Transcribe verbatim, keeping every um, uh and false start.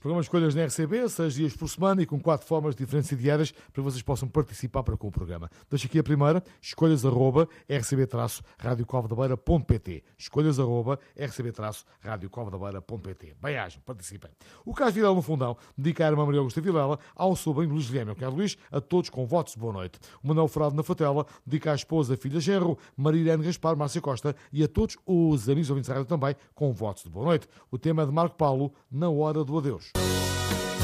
Programa Escolhas na R C B, seis dias por semana e com quatro formas diferentes e diárias para que vocês possam participar para com o programa. Deixo aqui a primeira, escolhas arroba r c b rádio cova da beira ponto p t. Escolhas arroba r c b rádio cova da beira ponto p t. Bem-ajam, participem. O Carlos Vilela no Fundão dedica a irmã Maria Augusta Vilela, ao sobrinho Luís Guilherme e ao Carlos Luís, a todos com votos de boa noite. O Manuel Furado na Fatela dedica à esposa, filha Genro, Maria Irene Gaspar, Márcia Costa e a todos os amigos ouvintes da rádio também com votos de boa noite. O tema é de Marco Paulo, Na Hora do Adeus.